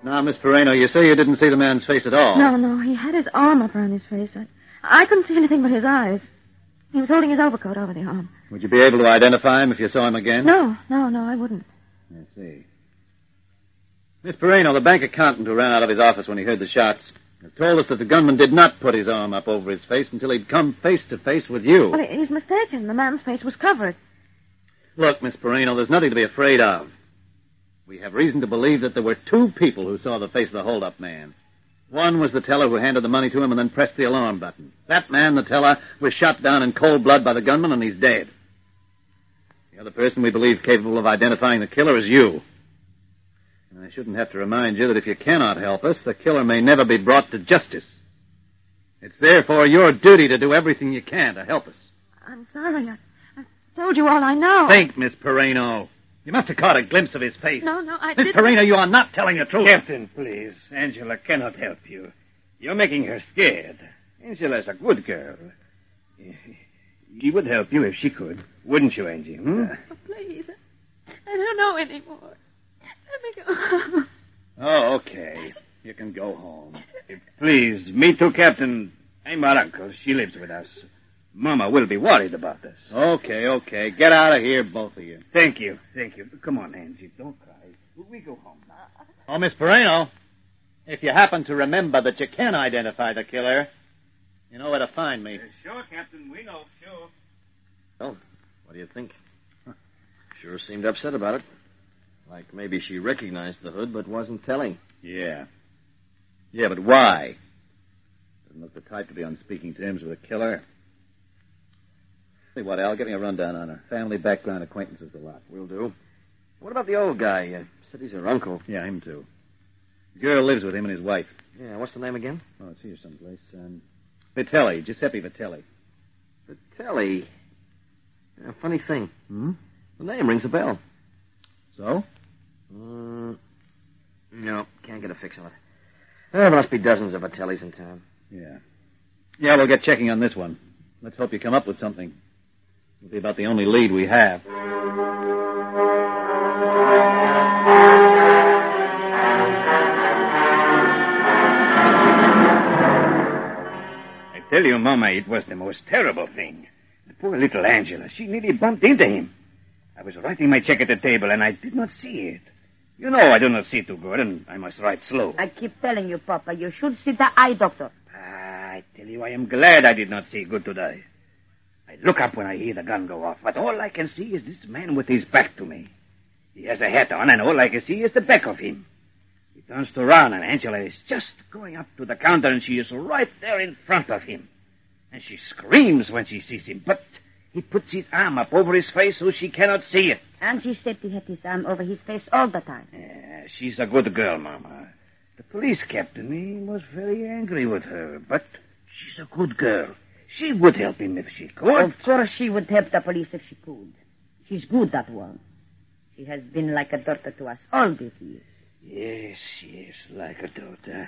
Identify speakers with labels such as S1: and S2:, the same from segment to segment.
S1: Now, Miss Pereno, you say you didn't see the man's face at all.
S2: No. He had his arm up around his face. I couldn't see anything but his eyes. He was holding his overcoat over the arm.
S1: Would you be able to identify him if you saw him again?
S2: No, I wouldn't.
S1: I see. Miss Pereno, the bank accountant who ran out of his office when he heard the shots has told us that the gunman did not put his arm up over his face until he'd come face to face with you.
S2: Well, he's mistaken. The man's face was covered.
S1: Look, Miss Pereno, there's nothing to be afraid of. We have reason to believe that there were two people who saw the face of the hold-up man. One was the teller who handed the money to him and then pressed the alarm button. That man, the teller, was shot down in cold blood by the gunman, and he's dead. The other person we believe capable of identifying the killer is you. And I shouldn't have to remind you that if you cannot help us, the killer may never be brought to justice. It's therefore your duty to do everything you can to help us.
S2: I'm sorry. I've told you all I know.
S1: Think, Miss Pereno. You must have caught a glimpse of his face.
S2: No, I
S1: Miss
S2: didn't.
S1: Pereno, you are not telling the truth.
S3: Captain, please. Angela cannot help you. You're making her scared. Angela's a good girl. She would help you if she could. Wouldn't you, Angie?
S2: Oh, please. I don't know anymore. Let me go.
S1: Oh, okay. You can go home.
S3: Please, me too, Captain. I'm her uncle. She lives with us. Mama will be worried about us.
S1: Okay. Get out of here, both of you.
S3: Thank you. Come on, Angie. Don't cry. We go home now.
S1: Oh, Miss Pereno, if you happen to remember that you can identify the killer, you know where to find me.
S3: Sure, Captain. We know. Sure.
S4: Well, what do you think? Sure seemed upset about it. Like maybe she recognized the hood but wasn't telling.
S1: Yeah, but why? Doesn't look the type to be on speaking terms with a killer. Tell you what, Al, give me a rundown on her. Family, background, acquaintances, the lot.
S4: Will do. What about the old guy? You said he's her uncle.
S1: Yeah, him too. The girl lives with him and his wife.
S4: Yeah, what's the name again?
S1: Oh, it's here someplace. Vitelli, Giuseppe Vitelli.
S4: Vitelli. Yeah, funny thing.
S1: Hmm?
S4: The name rings a bell.
S1: So?
S4: No, can't get a fix on it. There must be dozens of Vitellis in town.
S1: Yeah, we'll get checking on this one. Let's hope you come up with something. It'll be about the only lead we have.
S3: I tell you, Mama, it was the most terrible thing. The poor little Angela, she nearly bumped into him. I was writing my check at the table, and I did not see it. You know I do not see too good, and I must write slow.
S5: I keep telling you, Papa, you should see the eye doctor.
S3: I tell you, I am glad I did not see good today. I look up when I hear the gun go off, but all I can see is this man with his back to me. He has a hat on, and all I can see is the back of him. He turns to run, and Angela is just going up to the counter, and she is right there in front of him. And she screams when she sees him, but he puts his arm up over his face so she cannot see it.
S5: And she said he had his arm over his face all the time.
S3: Yeah, she's a good girl, Mama. The police captain, he was very angry with her, but she's a good girl. She would help him if she could.
S5: Of course she would help the police if she could. She's good, that one. She has been like a daughter to us all these years.
S3: Yes, like a daughter.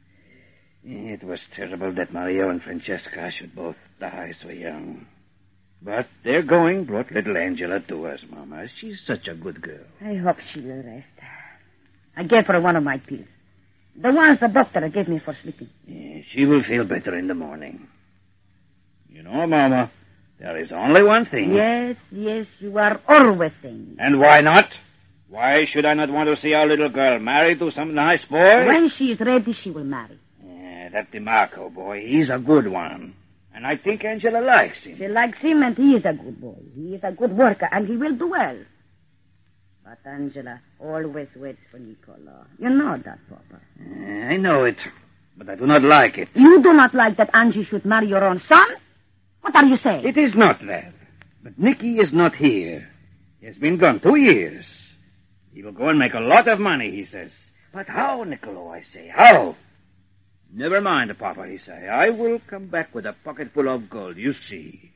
S3: It was terrible that Mario and Francesca should both die so young. But their going brought little Angela to us, Mama. She's such a good girl.
S5: I hope she will rest. I gave her one of my pills. The ones the doctor gave me for sleeping.
S3: Yeah, she will feel better in the morning. You know, Mama, there is only one thing.
S5: Yes, you are always saying.
S3: And why not? Why should I not want to see our little girl married to some nice boy?
S5: When she is ready, she will marry.
S3: Yeah, that DeMarco boy, he's a good one. And I think Angela likes him.
S5: She likes him, and he is a good boy. He is a good worker, and he will do well. But Angela always waits for Nicola. You know that, Papa.
S3: I know it, but I do not like it.
S5: You do not like that Angie should marry your own son? What are you saying?
S3: It is not that. But Nicky is not here. He has been gone 2 years. He will go and make a lot of money, he says. But how, Niccolo, I say, how? Never mind, Papa, he say. I will come back with a pocket full of gold, you see.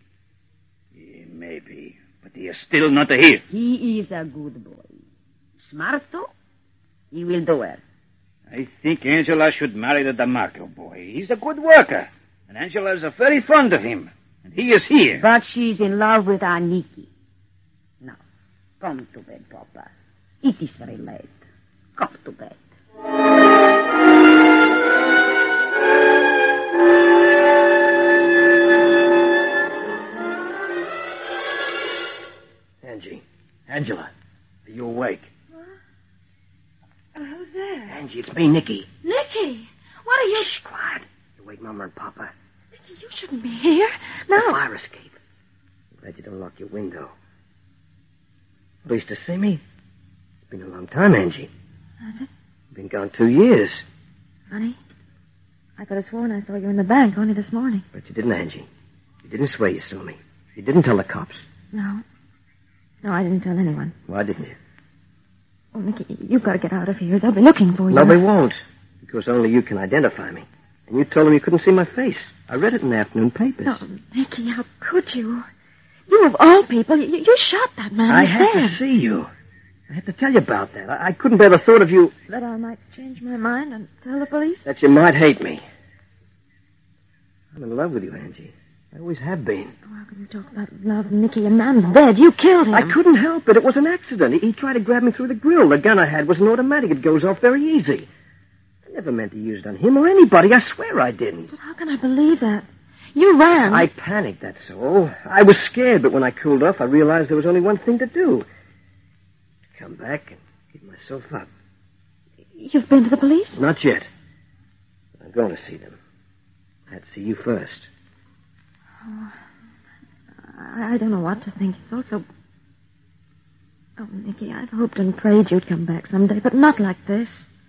S3: Maybe, but he is still not here.
S5: He is a good boy. Smart, too. He will do well.
S3: I think Angela should marry the DeMarco boy. He's a good worker. And Angela is very fond of him. And he is here.
S5: But she's in love with our Nicky. Now, come to bed, Papa. It is very late. Come to bed.
S6: Angie, it's me, Nicky.
S2: Nicky, what are you...
S6: Shh, quiet. You wake Mama and Papa.
S2: Nicky, you shouldn't be here. No.
S6: The fire escape. I'm glad you don't lock your window. Pleased to see me? It's been a long time, Angie.
S2: Has it?
S6: Been gone 2 years.
S2: Funny. I could have sworn I saw you in the bank only this morning.
S6: But you didn't, Angie. You didn't swear you saw me. You didn't tell the cops.
S2: No. No, I didn't tell anyone.
S6: Why didn't you?
S2: Oh, Nicky, you've got to get out of here. They'll be looking for you.
S6: No, they won't. Because only you can identify me. And you told them you couldn't see my face. I read it in the afternoon papers.
S2: No, Nicky, how could you? You, of all people, you shot that man.
S6: I had to see you. I had to tell you about that. I couldn't bear the thought of you...
S2: That I might change my mind and tell the police?
S6: That you might hate me. I'm in love with you, Angie. I always have been.
S2: Oh, how can you talk about love, Nicky? A man's dead. You killed him.
S6: I couldn't help it. It was an accident. He tried to grab me through the grill. The gun I had was an automatic. It goes off very easy. I never meant to use it on him or anybody. I swear I didn't.
S2: But how can I believe that? You ran.
S6: I panicked, that's all. I was scared, but when I cooled off, I realized there was only one thing to do. Come back and give myself up.
S2: You've been to the police?
S6: Not yet. But I'm going to see them. I had to see you first.
S2: Oh, I don't know what to think. It's also... Oh, Nicky, I've hoped and prayed you'd come back someday, but not like this.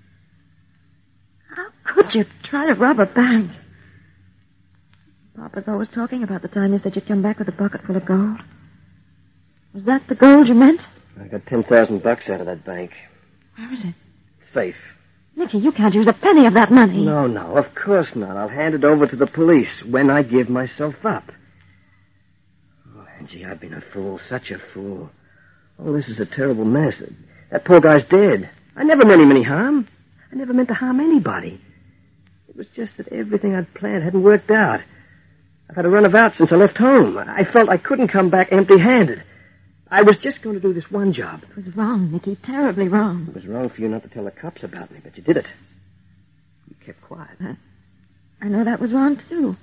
S2: How could you try to rob a bank? Papa's always talking about the time you said you'd come back with a bucket full of gold. Was that the gold you meant?
S6: I got $10,000 out of that bank.
S2: Where is it?
S6: Safe.
S2: Nicky, you can't use a penny of that money.
S6: No, of course not. I'll hand it over to the police when I give myself up. Oh, Angie, I've been a fool, such a fool. Oh, this is a terrible mess. That poor guy's dead. I never meant him any harm. I never meant to harm anybody. It was just that everything I'd planned hadn't worked out. I've had a run about since I left home. I felt I couldn't come back empty-handed. I was just going to do this one job.
S2: It was wrong, Nicky, terribly wrong.
S6: It was wrong for you not to tell the cops about me, but you did it. You kept quiet.
S2: I know that was wrong, too.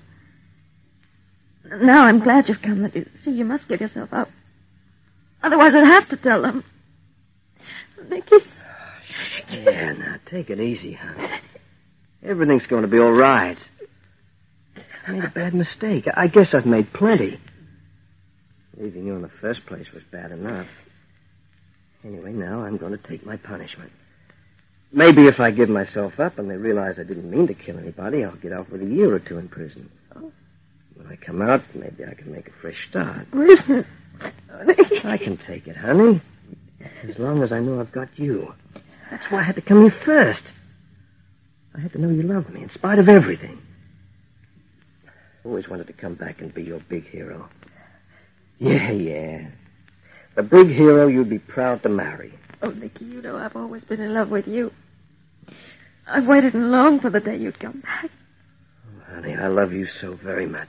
S2: Now I'm glad you've come. See, you must give yourself up. Otherwise I'd have to tell them. Nicky.
S6: Yeah, now, take it easy, hon. Everything's going to be all right. I made a bad mistake. I guess I've made plenty. Leaving you in the first place was bad enough. Anyway, now I'm going to take my punishment. Maybe if I give myself up and they realize I didn't mean to kill anybody, I'll get off with a year or two in prison. When I come out, maybe I can make a fresh start.
S2: Listen.
S6: I can take it, honey. As long as I know I've got you. That's why I had to come here first. I had to know you loved me in spite of everything. I always wanted to come back and be your big hero. Yeah. The big hero you'd be proud to marry.
S2: Oh, Nicky, you know I've always been in love with you. I've waited and longed for the day you'd come back.
S6: Oh, honey, I love you so very much.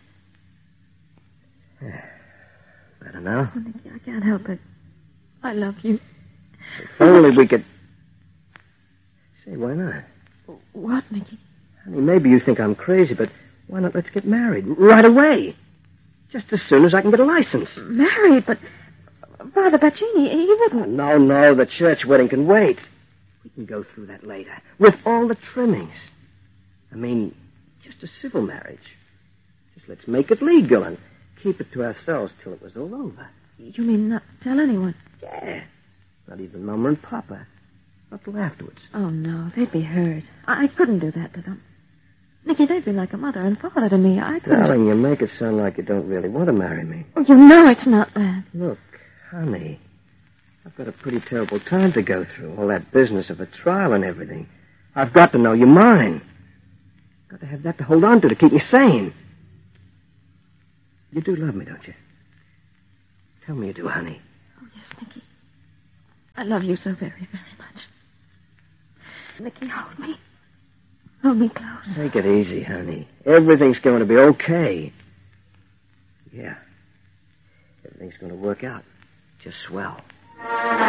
S6: Better now?
S2: Oh, Nicky, I can't help it. I love you.
S6: If only we could... Say, why not?
S2: What, Nicky?
S6: Honey, maybe you think I'm crazy, but why not let's get married right away? Just as soon as I can get a license.
S2: Married? But Father Baccini, he wouldn't...
S6: No, the church wedding can wait. We can go through that later, with all the trimmings. I mean, just a civil marriage. Just let's make it legal and keep it to ourselves till it was all over.
S2: You mean not tell anyone?
S6: Yeah. Not even Mama and Papa. Not till afterwards.
S2: Oh, no, they'd be hurt. I couldn't do that to them. Nicky, they'd be like a mother and father to me. I couldn't...
S6: Darling, you make it sound like you don't really want to marry me.
S2: Oh, you know it's not that.
S6: Look, honey, I've got a pretty terrible time to go through. All that business of a trial and everything. I've got to know you're mine. I've got to have that to hold on to keep me sane. You do love me, don't you? Tell me you do, honey.
S2: Oh, yes, Nicky. I love you so very, very much. Nicky, hold me. Hold me close.
S6: Take it easy, honey. Everything's going to be okay. Yeah. Everything's going to work out just swell.